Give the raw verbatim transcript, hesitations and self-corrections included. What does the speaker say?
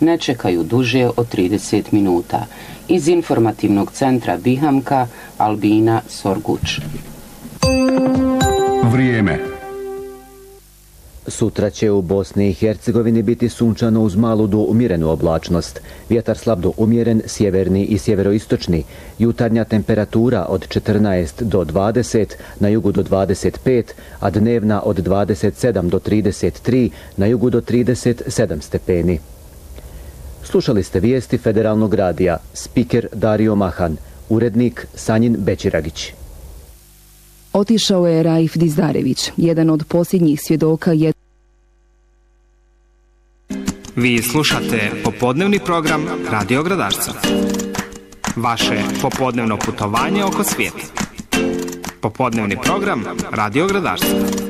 ne čekaju duže od trideset minuta. Iz informativnog centra Bihamka, Albina Sorguč. Vrijeme. Sutra će u Bosni i Hercegovini biti sunčano uz malu do umjerenu oblačnost. Vjetar slab do umjeren, sjeverni i sjeveroistočni. Jutarnja temperatura od četrnaest do dvadeset, na jugu do dvadeset pet, a dnevna od dvadeset sedam do trideset tri, na jugu do trideset sedam stepeni. Slušali ste vijesti Federalnog radija. Spiker Dario Mahan, urednik Sanjin Bećiragić. Otišao je Raif Dizdarević, jedan od posljednjih svjedoka je... Vi slušate popodnevni program Radio Gradarca. Vaše popodnevno putovanje oko svijeta. Popodnevni program Radio Gradarca.